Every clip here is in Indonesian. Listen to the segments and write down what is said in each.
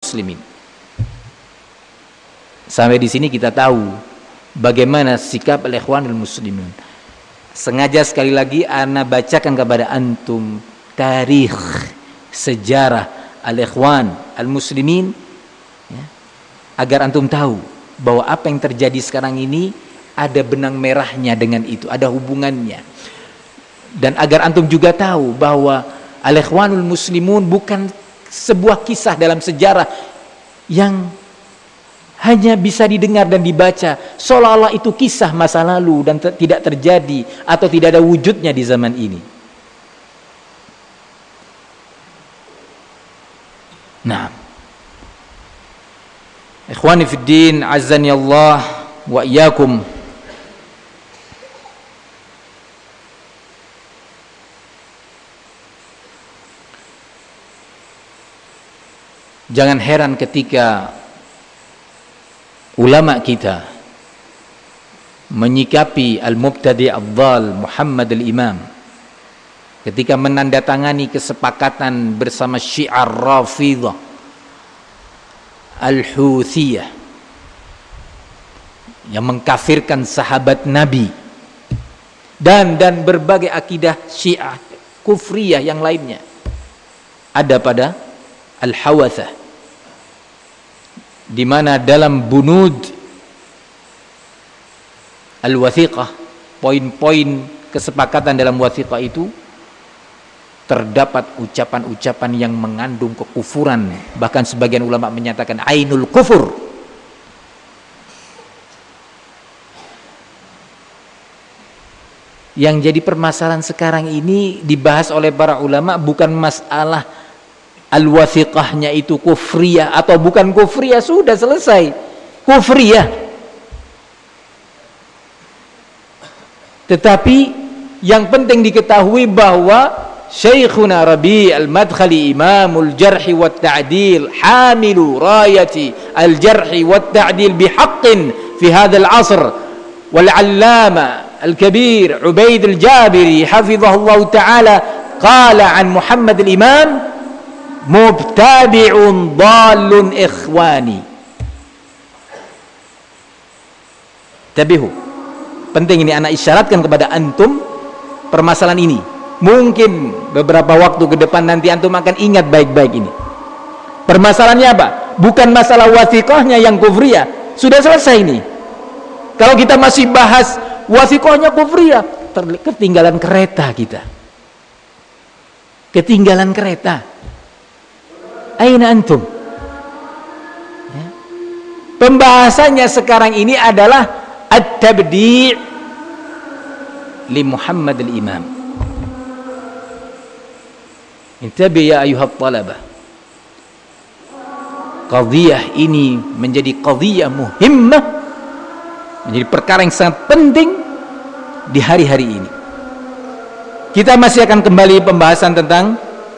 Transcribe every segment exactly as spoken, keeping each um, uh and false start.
muslimin. Sampai di sini kita tahu bagaimana sikap al-ikhwanul muslimin. Sengaja sekali lagi ana bacakan kepada antum tarikh, sejarah al-ikhwan al-muslimin, ya, agar antum tahu bahwa apa yang terjadi sekarang ini ada benang merahnya dengan itu, ada hubungannya. Dan agar antum juga tahu bahwa al-ikhwanul muslimun bukan sebuah kisah dalam sejarah yang hanya bisa didengar dan dibaca seolah-olah itu kisah masa lalu dan te- tidak terjadi atau tidak ada wujudnya di zaman ini. Nah, ikhwani fid din, azzani Allah wa iyyakum. Jangan heran ketika ulama kita menyikapi al-mubtadi' ad-dhal Muhammad al-Imam ketika menandatangani kesepakatan bersama Syiar Rafidhah Al-Huthiyah yang mengkafirkan sahabat Nabi dan dan berbagai akidah Syiah kufriyah yang lainnya ada pada Al-Hawathah, di mana dalam bunud al-wathiqah, poin-poin kesepakatan dalam wathiqah itu terdapat ucapan-ucapan yang mengandung kekufuran, bahkan sebagian ulama menyatakan ainul kufur. Yang jadi permasalahan sekarang ini dibahas oleh para ulama bukan masalah al-wathiqahnya itu kufriyah atau bukan kufriyah, sudah selesai kufriyah. Tetapi yang penting diketahui bahwa Syekhuna Rabi' al-Madkhali imamul jarhi wat ta'dil hamilu rayati al-jarhi wat ta'dil bihaqqin fi hadzal 'asr wal 'allama al-kabir Ubaid al-Jabiri hafizahullah ta'ala qala an Muhammad al-Imam mubtadi'un dhalun ikhwani. Tabihu, penting ini anak isyaratkan kepada antum permasalahan ini. Mungkin beberapa waktu ke depan nanti antum akan ingat baik-baik ini. Permasalahannya apa? Bukan masalah wathiqahnya yang kufriyah, sudah selesai ini. Kalau kita masih bahas wathiqahnya kufriyah, ketinggalan kereta kita. Ketinggalan kereta. Aina antum? Ya. Pembahasannya sekarang ini adalah at-tabdi' li Muhammad al-Imam. Intabi ya ayuhat talabah. Qadhiyah ini menjadi qadhiyah muhimmah, menjadi perkara yang sangat penting di hari-hari ini. Kita masih akan kembali pembahasan tentang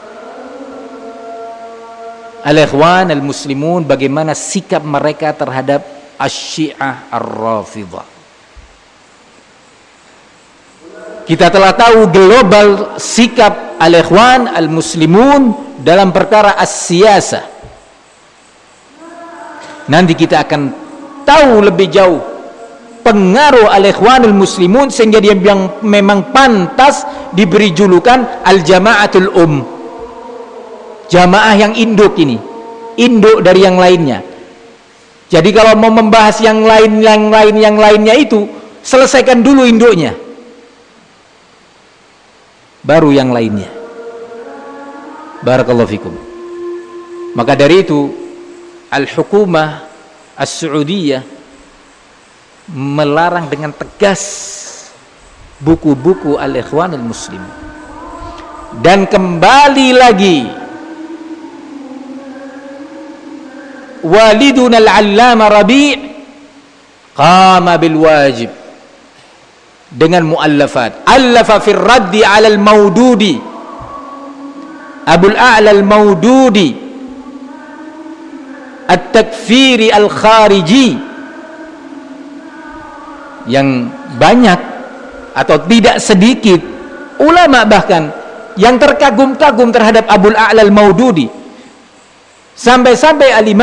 al-ikhwan al-muslimun, bagaimana sikap mereka terhadap asy-Syiah ar-Rafidhah. Kita telah tahu global sikap al-ikhwan al-muslimun dalam perkara as-siyasah. Nanti kita akan tahu lebih jauh pengaruh al-ikhwan al-muslimun sehingga dia yang memang pantas diberi julukan al-jama'atul um, jamaah yang induk ini, induk dari yang lainnya. Jadi kalau mau membahas yang lain yang lain yang lainnya itu, selesaikan dulu induknya, baru yang lainnya. Barakallahu fikum. Maka dari itu al-hukumah as-Saudiyah melarang dengan tegas buku-buku al-ikhwan al-muslim. Dan kembali lagi waliduna al-allama Rabi' qama bil wajib dengan muallafat. Allafa fi raddi 'ala al-Maududi, Abul A'la al-Maududi at-takfiri al-khariji, yang banyak atau tidak sedikit ulama bahkan yang terkagum-kagum terhadap Abul A'la al-Maududi, sampai-sampai al-Imam